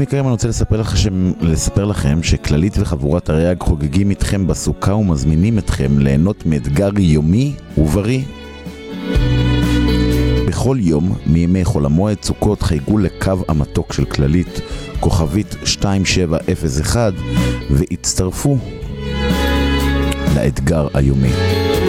בפרק היום אני רוצה לספר לכם שכללית וחבורת הריאג חוגגים איתכם בסוכה ומזמינים אתכם ליהנות מאתגר יומי ובריא. בכל יום מימי חול המועד סוכות חייגו לקו המתוק של כללית כוכבית 2701 והצטרפו לאתגר היומי.